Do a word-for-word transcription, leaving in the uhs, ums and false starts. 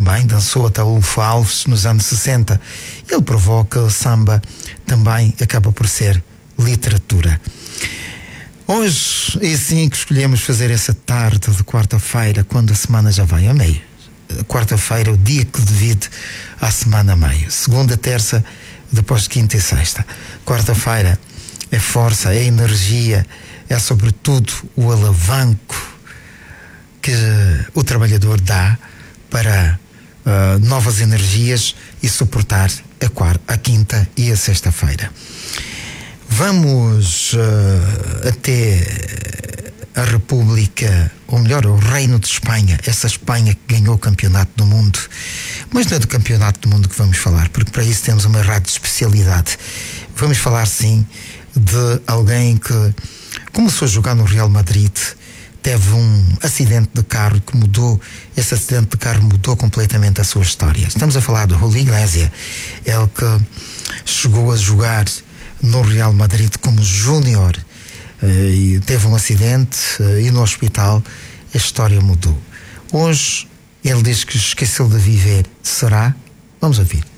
também dançou Ataúfo Alves nos anos sessenta. Ele provou que o samba também acaba por ser literatura. Hoje é assim que escolhemos fazer essa tarde de quarta-feira, quando a semana já vai a meio. Quarta-feira é o dia que divide a semana a meio. Segunda, terça, depois de quinta e sexta. Quarta-feira é força, é energia, é sobretudo o alavanco que o trabalhador dá para uh, novas energias e suportar a quarta, a quinta e a sexta-feira. Vamos uh, até a República, ou melhor, o Reino de Espanha, essa Espanha que ganhou o Campeonato do Mundo. Mas não é do Campeonato do Mundo que vamos falar, porque para isso temos uma rádio de especialidade. Vamos falar sim de alguém que começou a jogar no Real Madrid, teve um acidente de carro que mudou, esse acidente de carro mudou completamente a sua história. Estamos a falar do Julio Iglesias, ele que chegou a jogar no Real Madrid como júnior e teve um acidente e no hospital a história mudou. Hoje ele diz que esqueceu de viver. Será? Vamos ouvir.